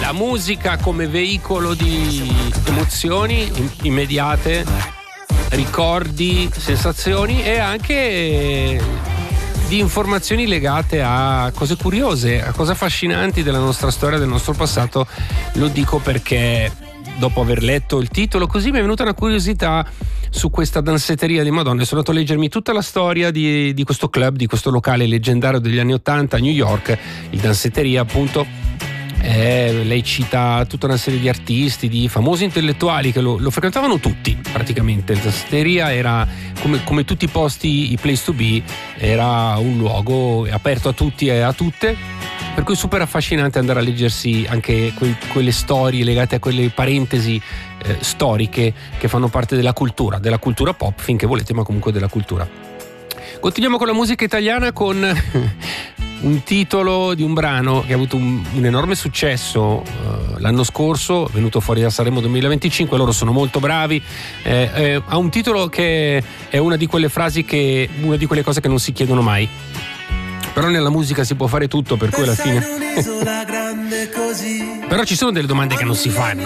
la musica come veicolo di emozioni immediate, ricordi, sensazioni e anche di informazioni legate a cose curiose, a cose affascinanti della nostra storia, del nostro passato. Lo dico perché dopo aver letto il titolo così mi è venuta una curiosità su questa danzetteria di Madonna e sono andato a leggermi tutta la storia di questo club, di questo locale leggendario degli anni '80 a New York, il Danzetteria appunto. Lei cita tutta una serie di artisti, di famosi intellettuali che lo frequentavano tutti praticamente. Il Danzetteria era come tutti i posti, i place to be, era un luogo aperto a tutti e a tutte, per cui super affascinante andare a leggersi anche quelle storie legate a quelle parentesi storiche che fanno parte della cultura pop finché volete, ma comunque della cultura. Continuiamo con la musica italiana con un titolo di un brano che ha avuto un enorme successo l'anno scorso, venuto fuori da Sanremo 2025. Loro sono molto bravi, ha un titolo che è una di quelle frasi una di quelle cose che non si chiedono mai, però nella musica si può fare tutto, per cui alla fine però ci sono delle domande che non si fanno.